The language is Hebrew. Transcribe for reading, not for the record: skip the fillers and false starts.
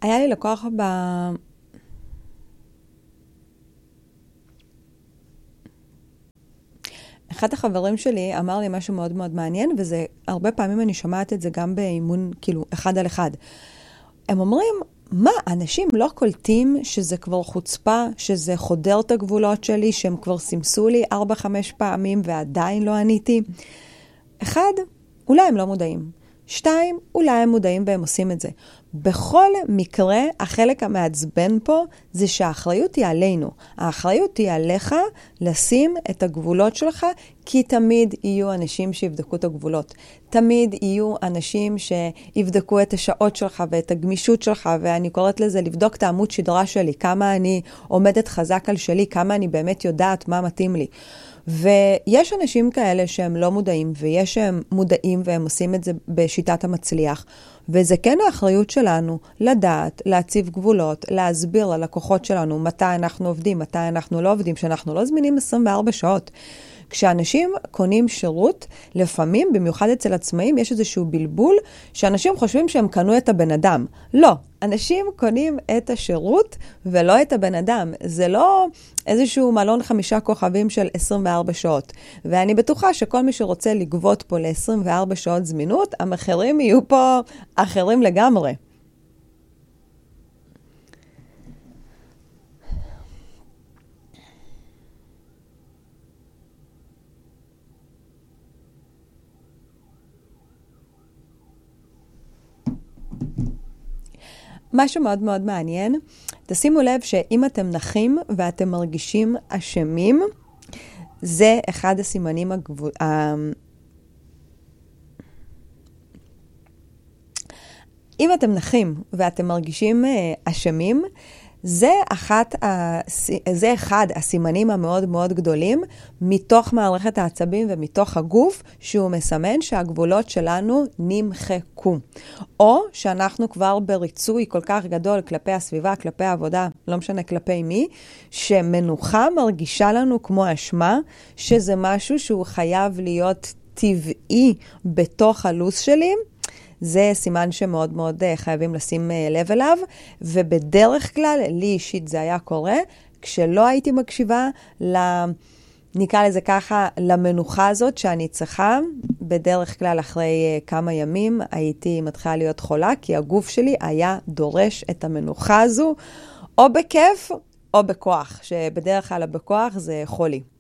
היה לי לקוח אחד החברים שלי אמר לי משהו מאוד מאוד מעניין, וזה, הרבה פעמים אני שומעת את זה גם באימון, כאילו, אחד על אחד. הם אומרים, מה, אנשים לא קולטים שזה כבר חוצפה, שזה חודר את הגבולות שלי, שהם כבר סימסו לי 4-5 פעמים ועדיין לא עניתי? אחד, אולי הם לא מודעים. 2, אולי הם מודעים והם עושים את זה. בכל מקרה, החלק המעצבן פה זה שהאחריות היא עלינו. האחריות היא עליך לשים את הגבולות שלך, כי תמיד יהיו אנשים שיבדקו את הגבולות. תמיד יהיו אנשים שיבדקו את השעות שלך ואת הגמישות שלך, ואני קוראת לזה לבדוק את העמוד שדרה שלי, כמה אני עומדת חזק על שלי, כמה אני באמת יודעת מה מתאים לי. ויש אנשים כאלה שהם לא מודעים, ויש שהם מודעים והם עושים את זה בשיטת המצליח, וזה כן האחריות שלנו לדעת, להציב גבולות, להסביר ללקוחות שלנו מתי אנחנו עובדים, מתי אנחנו לא עובדים, שאנחנו לא זמינים 24 שעות. כשאנשים קונים שירות, לפעמים, במיוחד אצל עצמאים, יש איזשהו בלבול, שאנשים חושבים שהם קנו את הבן אדם. לא, אנשים קונים את השירות ולא את הבן אדם. זה לא איזשהו מלון 5 כוכבים של 24 שעות. ואני בטוחה שכל מי שרוצה לגבות פה ל-24 שעות זמינות, המחירים יהיו פה אחרים לגמרי. משהו מאוד מאוד מעניין, תשימו לב שאם אתם נחים ואתם מרגישים אשמים, זה אחד הסימנים אם אתם נחים ואתם מרגישים אשמים, זה אחד הסימנים המאוד מאוד גדולים מתוך מערכת העצבים ומתוך הגוף, שהוא מסמן שהגבולות שלנו נמחקו. או שאנחנו כבר בריצוי כל כך גדול כלפי הסביבה, כלפי העבודה, לא משנה כלפי מי, שמנוחה מרגישה לנו כמו אשמה, שזה משהו שהוא חייב להיות טבעי בתוך הלו"ז שלי. זה סימן שמאוד מאוד חייבים לשים לב אליו, ובדרך כלל, לי אישית זה היה קורה, כשלא הייתי מקשיבה, נקרא לזה ככה, למנוחה הזאת שאני צריכה, בדרך כלל אחרי כמה ימים הייתי מתחילה להיות חולה, כי הגוף שלי היה דורש את המנוחה הזו, או בכיף או בכוח, שבדרך כלל בכוח זה חולי.